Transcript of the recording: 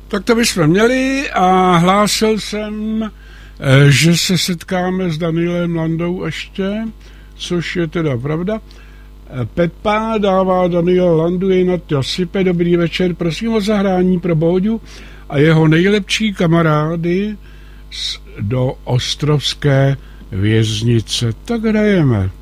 Tak to bychom měli a hlásil jsem, že se setkáme s Danielem Landou ještě, což je teda pravda. Pepa dává Daniel Landu Jejnat Josipe, dobrý večer, prosím o zahrání pro Bóďu a jeho nejlepší kamarády do ostrovské věznice. Tak hrajeme.